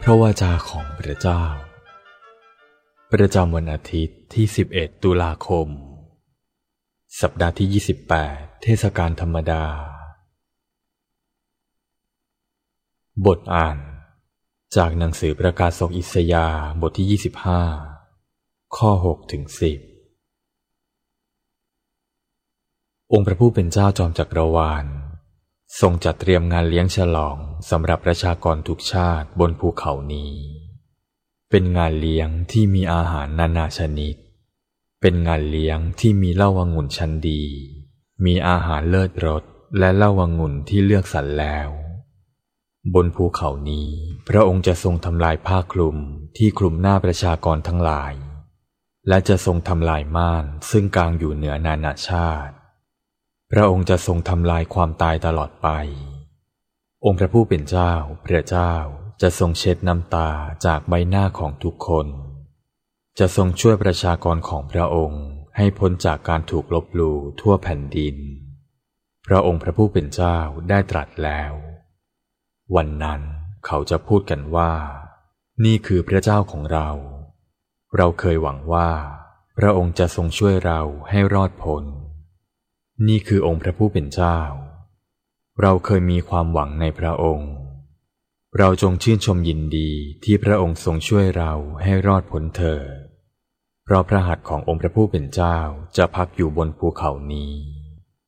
ระวจาของพระเจ้าประจำวันอาทิตย์ที่11ตุลาคมสัปดาห์ที่28เทศกาลธรรมดาบทอ่านจากหนังสือประกาศกอิสยาห์บทที่25ข้อ6ถึง10องค์พระผู้เป็นเจ้าจอมจักรวาลทรงจัดเตรียมงานเลี้ยงฉลองสำหรับประชากรทุกชาติบนภูเขานี้เป็นงานเลี้ยงที่มีอาหารนานาชนิดเป็นงานเลี้ยงที่มีเหล้าองุ่นชั้นดีมีอาหารเลิศรสและเหล้าองุ่นที่เลือกสรรแล้วบนภูเขานี้พระองค์จะทรงทำลายผ้าคลุมที่คลุมหน้าประชากรทั้งหลายและจะทรงทำลายม่านซึ่งกางอยู่เหนือนานาชาติพระองค์จะทรงทำลายความตายตลอดไปองค์พระผู้เป็นเจ้าพระเจ้าจะทรงเช็ดน้ำตาจากใบหน้าของทุกคนจะทรงช่วยประชากรของพระองค์ให้พ้นจากการถูกลบหลู่ทั่วแผ่นดินพระองค์พระผู้เป็นเจ้าได้ตรัสแล้ววันนั้นเขาจะพูดกันว่านี่คือพระเจ้าของเราเราเคยหวังว่าพระองค์จะทรงช่วยเราให้รอดพ้นนี่คือองค์พระผู้เป็นเจ้าเราเคยมีความหวังในพระองค์เราจงชื่นชมยินดีที่พระองค์ทรงช่วยเราให้รอดพ้นเถิดเพราะพระหัตถ์ขององค์พระผู้เป็นเจ้าจะพักอยู่บนภูเขานี้